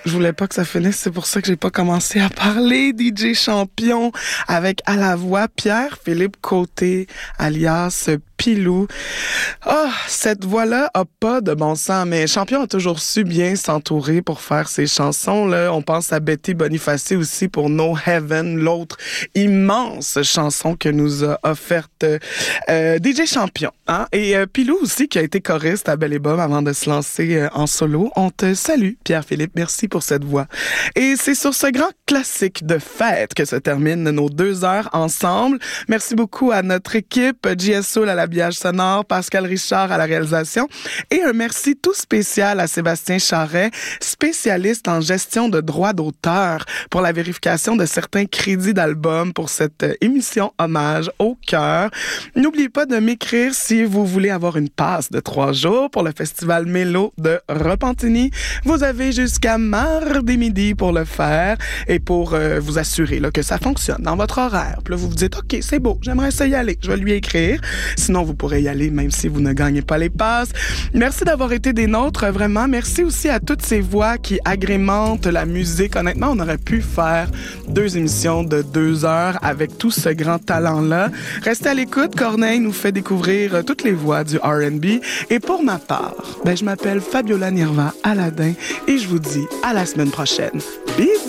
Je voulais pas que ça finisse, c'est pour ça que j'ai pas commencé à parler. DJ Champion avec à la voix Pierre-Philippe Côté, alias Pilou. Ah, cette voix-là a pas de bon sens, mais Champion a toujours su bien s'entourer pour faire ses chansons, là. On pense à Betty Boniface aussi pour No Heaven, l'autre immense chanson que nous a offerte DJ Champion, hein? Et Pilou aussi, qui a été choriste à Belle et Bomme avant de se lancer en solo. On te salue, Pierre-Philippe. Merci pour cette voix. Et c'est sur ce grand classique de fête que se terminent nos 2 heures ensemble. Merci beaucoup à notre équipe, JSO à l'habillage sonore, Pascal Richard à la réalisation et un merci tout spécial à Sébastien Charret, spécialiste en gestion de droits d'auteur pour la vérification de certains crédits d'albums pour cette émission hommage au cœur. N'oubliez pas de m'écrire si vous voulez avoir une passe de 3 jours pour le Festival Mélo de Repentigny. Vous avez jusqu'à mardi midi pour le faire et pour vous assurer là, que ça fonctionne dans votre horaire. Puis là, vous vous dites, OK, c'est beau, j'aimerais ça y aller. Je vais lui écrire. Sinon, vous pourrez y aller même si vous ne gagnez pas les passes. Merci d'avoir été des nôtres, vraiment. Merci aussi à toutes ces voix qui agrémentent la musique. Honnêtement, on aurait pu faire 2 émissions de 2 heures avec tout ce grand talent-là. Restez à l'écoute. Corneille nous fait découvrir toutes les voix du R&B. Et pour ma part, je m'appelle Fabiola Nirva Aladin et je vous dis à la semaine prochaine. Bisous!